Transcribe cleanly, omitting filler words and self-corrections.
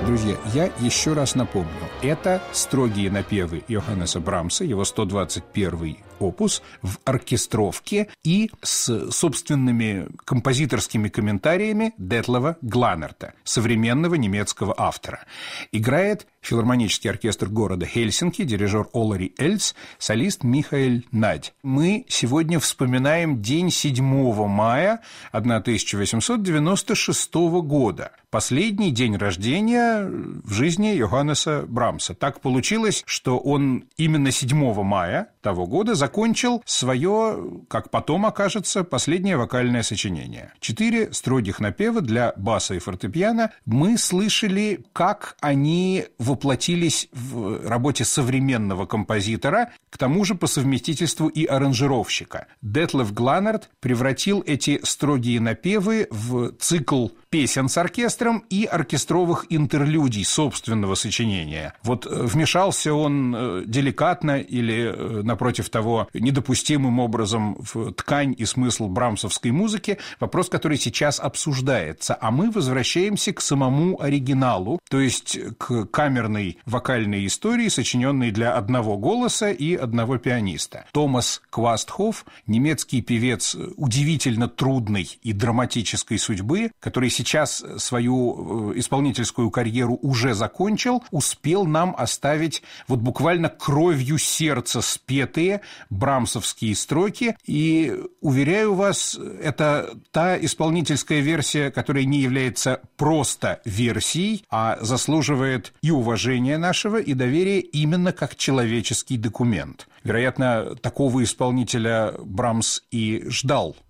Друзья, я еще раз напомню, это строгие напевы Йоханнеса Брамса, его 121-й опус в оркестровке и с собственными композиторскими комментариями Детлефа Гланерта, современного немецкого автора. Играет филармонический оркестр города Хельсинки, дирижер Олари Эльц, солист Михаэль Надь. Мы сегодня вспоминаем день 7 мая 1896 года, последний день рождения в жизни Йоханнеса Брамса. Так получилось, что он именно 7 мая того года закончил свое, как потом окажется, последнее вокальное сочинение. 4 строгих напева для баса и фортепиано. Мы слышали, как они воплотились в работе современного композитора, к тому же по совместительству и аранжировщика. Детлеф Гланерт превратил эти строгие напевы в цикл песен с оркестром и оркестровых интерлюдий собственного сочинения. Вот вмешался он деликатно или, напротив того, недопустимым образом в ткань и смысл брамсовской музыки, вопрос, который сейчас обсуждается. А мы возвращаемся к самому оригиналу, то есть к камерной вокальной истории, сочиненной для одного голоса и одного пианиста. Томас Квастхоф, немецкий певец удивительно трудной и драматической судьбы, который сейчас свою исполнительскую карьеру уже закончил, успел нам оставить вот буквально кровью сердца спетые брамсовские строки. И, уверяю вас, это та исполнительская версия, которая не является просто версией, а заслуживает и уважения нашего, и доверия именно как человеческий документ. Вероятно, такого исполнителя Брамс и ждал